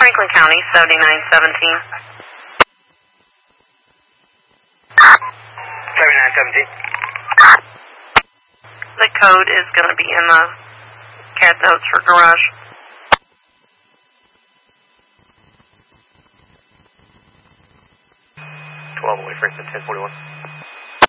Franklin County, 7917. 7917. The code is going to be in the CAD notes for garage. Away, Franklin 1041.